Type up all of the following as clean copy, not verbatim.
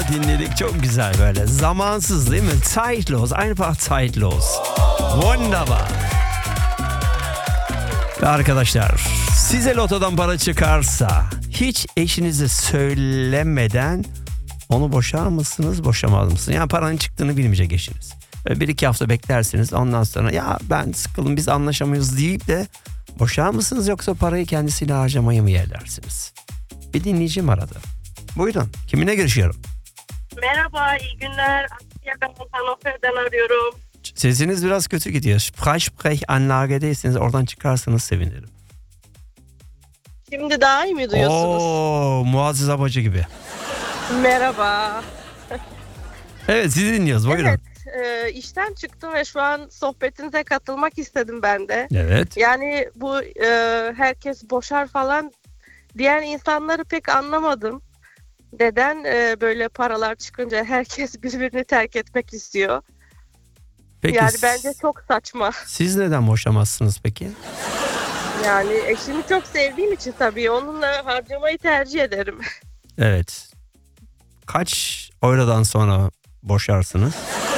dinledik. Çok güzel böyle. Zamansız değil mi? Zeitlos. Einfach zeitlos. Wunderbar. Ve arkadaşlar, size lotodan para çıkarsa hiç eşinize söylemeden onu boşar mısınız, boşamaz mısınız? Yani paranın çıktığını bilmeyecek eşiniz. Bir iki hafta beklersiniz, ondan sonra ya ben sıkıldım, biz anlaşamıyoruz deyip de boşar mısınız, yoksa parayı kendisiyle harcamayı mı yeğlersiniz? Bir dinleyicim aradı. Buyurun, kiminle görüşüyorum? Merhaba, iyi günler. Asya, ben Hannover'den arıyorum. Sesiniz biraz kötü gidiyor. Freisprechanlage'deyseniz oradan çıkarsanız sevinirim. Şimdi daha iyi mi duyuyorsunuz? Oo, Muazzez Abacı gibi. Merhaba. Evet, sizi dinliyoruz, buyurun. Evet, işten çıktım ve şu an sohbetinize katılmak istedim ben de. Evet. Yani bu herkes boşar falan diğer insanları pek anlamadım. Neden böyle paralar çıkınca herkes birbirini terk etmek istiyor? Peki, Yani bence çok saçma. siz neden boşamazsınız peki? Yani eşimi çok sevdiğim için tabii onunla harcamayı tercih ederim. Evet. Kaç eurodan sonra boşarsınız?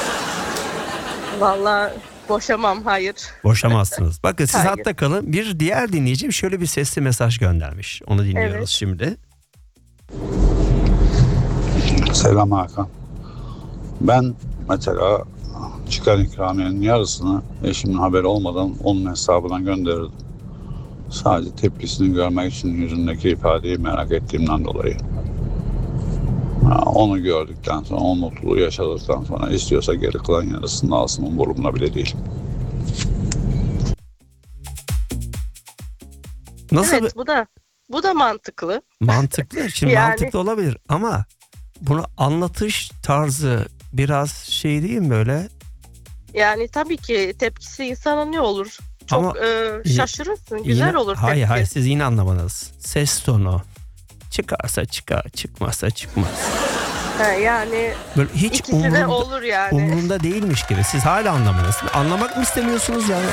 Vallahi boşamam, hayır. Boşamazsınız. Bakın siz Hayır. hatta kalın. Bir diğer dinleyicim şöyle bir sesli mesaj göndermiş. Onu dinliyoruz Evet. şimdi. Selam Hakan. Ben mesela çıkan ikramiyenin yarısını eşimin haberi olmadan onun hesabından gönderirdim. Sadece tepkisini görmek için, yüzündeki ifadeyi merak ettiğimden dolayı. Onu gördükten sonra, o mutluluğu yaşadıktan sonra istiyorsa geri kalan yarısını alsın, umurumda bile değil. Nasıl Evet, bu da mantıklı. mantıklı? Şimdi Yani- mantıklı olabilir ama bunu anlatış tarzı biraz şey değil mi böyle? Yani tabii ki tepkisi insana ne olur? Çok Ama şaşırırsın. Güzel Yine- olur tepki. Hayır siz yine anlamadınız. Ses tonu. Çıkarsa çıkar, çıkmazsa çıkmaz. Yani Böyle hiç ikisi de olur yani. umurunda değilmiş gibi. Siz hala anlamadınız. Anlamak mı istemiyorsunuz yani?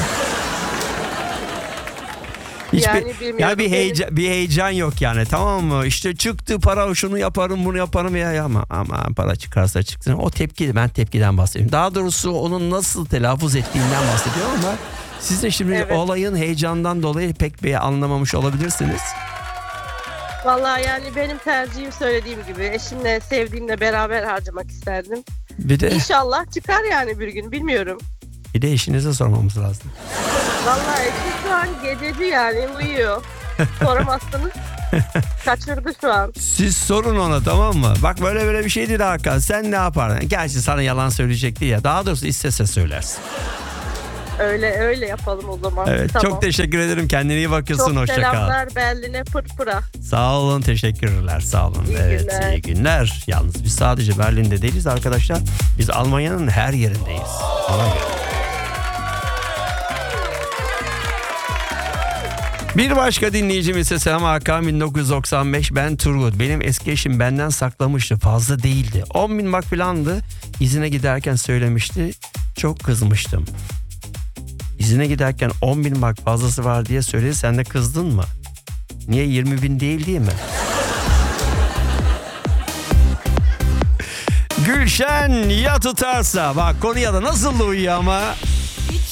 Yani Hiçbir, bilmiyorum. ya bir heyecan yok yani, tamam mı? İşte çıktı para, şunu yaparım bunu yaparım ya ama para çıkarsa çıksın. O tepki, ben tepkiden bahsediyorum. Daha doğrusu onun nasıl telaffuz ettiğinden bahsediyorum ama siz de şimdi Evet. olayın heyecandan dolayı pek bir anlamamış olabilirsiniz. Vallahi yani benim tercihim söylediğim gibi. Eşimle, sevdiğimle beraber harcamak isterdim. Bir de İnşallah çıkar yani bir gün, bilmiyorum. eşinize sormamız lazım. Vallahi eşim şu an gececi, yani uyuyor. Soramazsınız. Kaçırdı şu an. Siz sorun ona, tamam mı? Bak böyle bir şey değil Hakan. Sen ne yapardın? Gerçi sana yalan söyleyecekti ya. Daha doğrusu istese söylersin. Öyle yapalım o zaman. Evet, Tamam. çok teşekkür ederim. Kendine iyi bakıyorsun. Çok Hoşça kal. selamlar Berlin'e, pırpıra. Sağ olun, teşekkürler. Sağ olun. İyi Evet, günler. iyi günler. Yalnız biz sadece Berlin'de değiliz arkadaşlar. Biz Almanya'nın her yerindeyiz. Ona göre. Bir başka dinleyicim ise selam Hakan, 1995, ben Turgut. Benim eski eşim benden saklamıştı, fazla değildi. 10.000 mark falandı. İzine giderken söylemişti. Çok kızmıştım. İzine giderken 10.000 mark fazlası var diye söyledi. Sen de kızdın mı? Niye 20.000 değil mi? Gülşen ya tutarsa. Bak Kore'de nasıl da uyuyor ama.